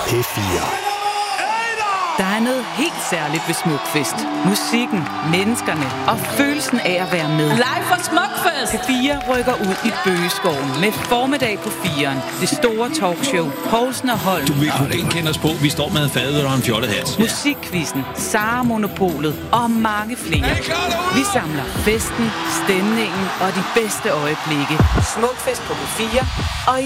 P4. Der er noget helt særligt ved Smukfest. Musikken, menneskerne og følelsen af at være med. Live fra Smukfest! P4 rykker ud i Bøgeskoven med formiddag på 4'eren. Det store talkshow, Poulsen og Holm. Du vil kunne genkende os på, vi står med en fadøl og en fjollet hat. Musikquizzen, Sara Monopolet og mange flere. Vi samler festen, stemningen og de bedste øjeblikke. Smukfest på P4 og i